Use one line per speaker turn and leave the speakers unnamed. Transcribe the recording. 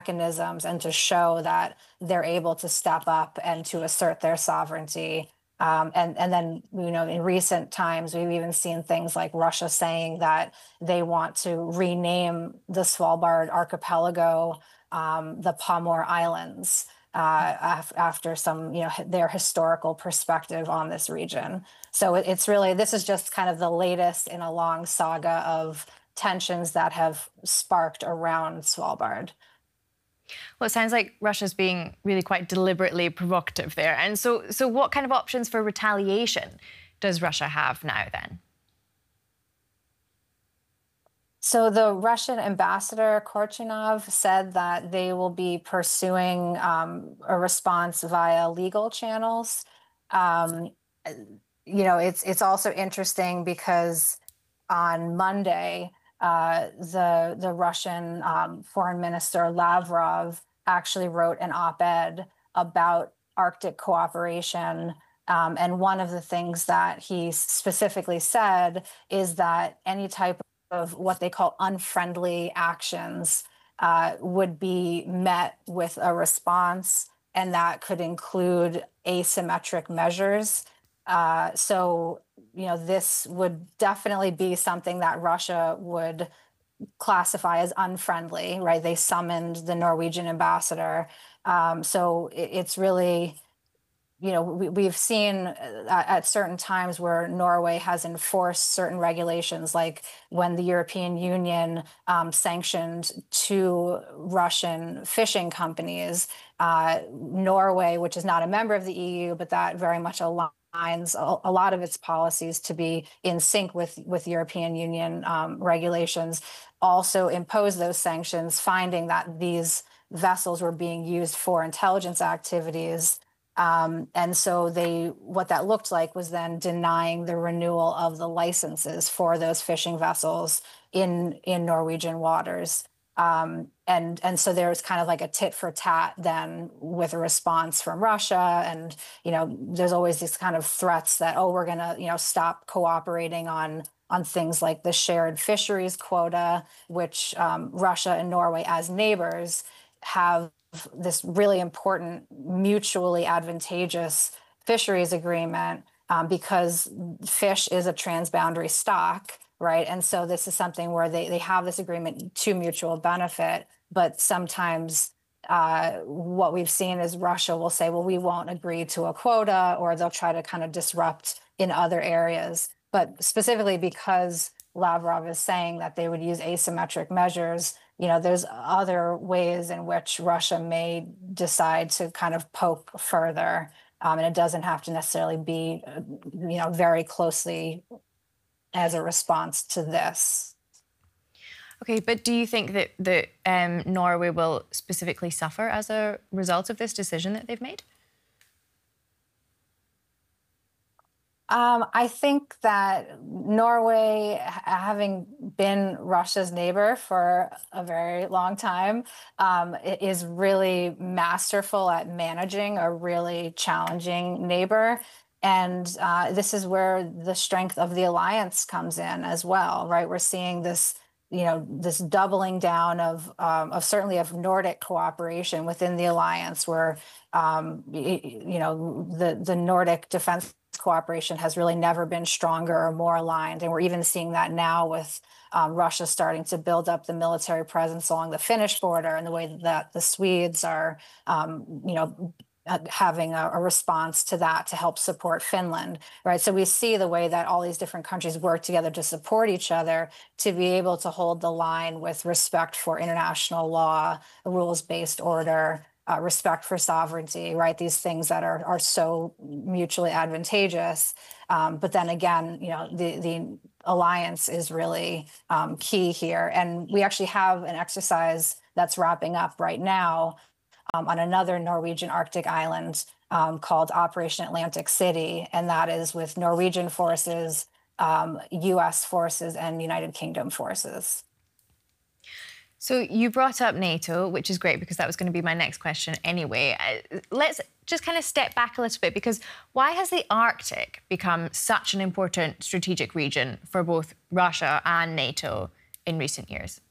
mechanisms and to show that they're able to step up and to assert their sovereignty. And then, in recent times, we've even seen things like Russia saying that they want to rename the Svalbard archipelago the Pomor Islands after some, their historical perspective on this region. So it's really, this is just kind of the latest in a long saga of tensions that have sparked around Svalbard.
Well, it sounds like Russia's being really quite deliberately provocative there. And so what kind of options for retaliation does Russia have now then?
So the Russian ambassador Korchinov said that they will be pursuing a response via legal channels. It's also interesting because on Monday, the Russian Foreign Minister Lavrov actually wrote an op-ed about Arctic cooperation. And one of the things that he specifically said is that any type of what they call unfriendly actions would be met with a response, and that could include asymmetric measures. This would definitely be something that Russia would classify as unfriendly, right? They summoned the Norwegian ambassador. It's really, we've seen at certain times where Norway has enforced certain regulations, like when the European Union sanctioned 2 Russian fishing companies. Norway, which is not a member of the EU, but that very much aligns a lot of its policies to be in sync with European Union regulations, also imposed those sanctions, finding that these vessels were being used for intelligence activities. And so what that looked like was then denying the renewal of the licenses for those fishing vessels in Norwegian waters. And so there's kind of like a tit for tat then with a response from Russia. And, there's always these kind of threats that, we're going to, stop cooperating on things like the shared fisheries quota, which Russia and Norway as neighbors have this really important mutually advantageous fisheries agreement because fish is a transboundary stock, right? And so this is something where they have this agreement to mutual benefit, but sometimes what we've seen is Russia will say, well, we won't agree to a quota, or they'll try to kind of disrupt in other areas. But specifically because Lavrov is saying that they would use asymmetric measures, there's other ways in which Russia may decide to kind of poke further. And it doesn't have to necessarily be, very closely as a response to this.
Okay, but do you think that Norway will specifically suffer as a result of this decision that they've made?
I think that Norway, having been Russia's neighbor for a very long time, is really masterful at managing a really challenging neighbor. And this is where the strength of the alliance comes in as well, right? We're seeing this, this doubling down of certainly of Nordic cooperation within the alliance, where, the Nordic defense cooperation has really never been stronger or more aligned. And we're even seeing that now with Russia starting to build up the military presence along the Finnish border, and the way that the Swedes are, having a response to that to help support Finland, right? So we see the way that all these different countries work together to support each other, to be able to hold the line with respect for international law, rules-based order, respect for sovereignty, right? These things that are so mutually advantageous. But then again, the alliance is really key here. And we actually have an exercise that's wrapping up right now on another Norwegian Arctic island called Operation Atlantic City. And that is with Norwegian forces, US forces, and United Kingdom forces.
So you brought up NATO, which is great because that was going to be my next question anyway. Let's just kind of step back a little bit, because why has the Arctic become such an important strategic region for both Russia and NATO in recent years?